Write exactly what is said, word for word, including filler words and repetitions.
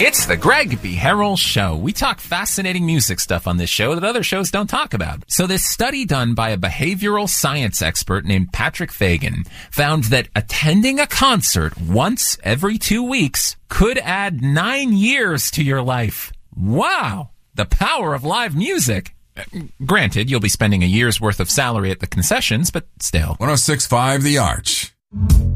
It's the Greg B. Harrell Show. We talk fascinating music stuff on this show that other shows don't talk about. So this study done by a behavioral science expert named Patrick Fagan found that attending a concert once every two weeks could add nine years to your life. Wow! The power of live music. Uh, granted, you'll be spending a year's worth of salary at the concessions, but still. one oh six point five The Arch.